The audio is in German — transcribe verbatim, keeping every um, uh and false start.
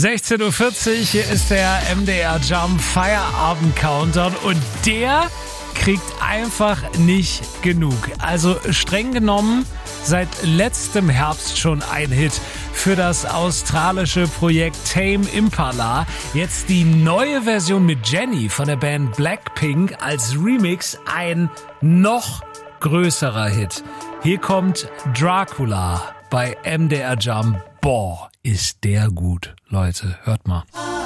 sechzehn Uhr vierzig, hier ist der M D R Jump Feierabend Countdown und der kriegt einfach nicht genug. Also streng genommen seit letztem Herbst schon ein Hit für das australische Projekt Tame Impala. Jetzt die neue Version mit Jennie von der Band Blackpink als Remix, ein noch größerer Hit. Hier kommt Dracula bei M D R Jump. Boah, ist der gut, Leute, hört mal.